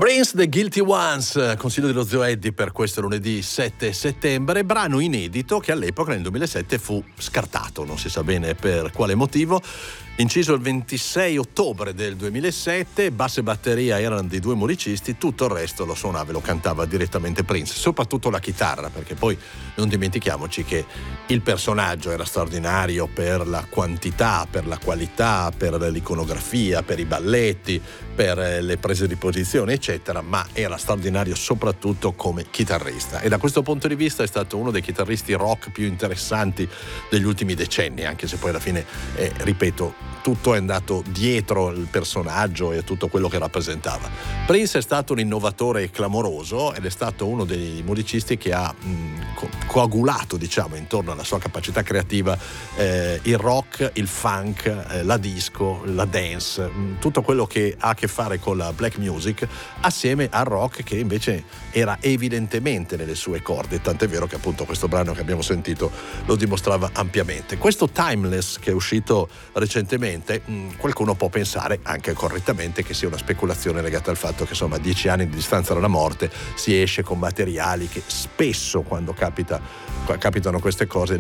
Prince, The Guilty Ones, consiglio dello zio Eddie per questo lunedì 7 settembre, brano inedito che all'epoca nel 2007 fu scartato, non si sa bene per quale motivo. Inciso il 26 ottobre del 2007, basso e batteria erano di due musicisti, tutto il resto lo suonava e lo cantava direttamente Prince, soprattutto la chitarra, perché poi non dimentichiamoci che il personaggio era straordinario per la quantità, per la qualità, per l'iconografia, per i balletti, per le prese di posizione eccetera, ma era straordinario soprattutto come chitarrista, e da questo punto di vista è stato uno dei chitarristi rock più interessanti degli ultimi decenni, anche se poi alla fine ripeto, tutto è andato dietro il personaggio e tutto quello che rappresentava. Prince è stato un innovatore clamoroso ed è stato uno dei musicisti che ha coagulato, diciamo, intorno alla sua capacità creativa il rock, il funk, la disco, la dance, tutto quello che ha a che fare con la black music, assieme al rock che invece era evidentemente nelle sue corde, tant'è vero che appunto questo brano che abbiamo sentito lo dimostrava ampiamente. Questo Timeless, che è uscito recentemente, qualcuno può pensare anche correttamente che sia una speculazione legata al fatto che insomma a 10 anni di distanza dalla morte si esce con materiali che spesso, quando capitano queste cose,